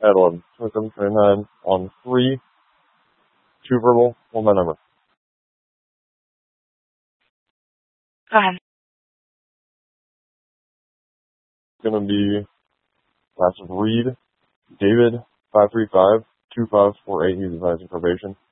at 11, 27, 29 on 3, 2 verbal, 1 my number. Go ahead. It's going to be last of Reed, David, 535-2548. He's advising probation.